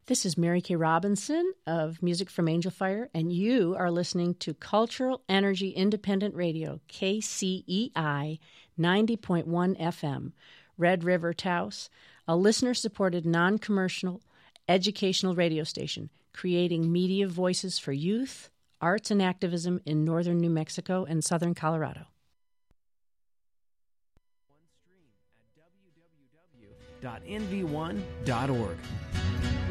This is Mary Kay Robinson of Music from Angel Fire, and you are listening to Cultural Energy Independent Radio, KCEI 90.1 FM, Red River Taos, a listener-supported, non-commercial, educational radio station, creating media voices for youth, arts, and activism in northern New Mexico and southern Colorado. One stream at www.nv1.org.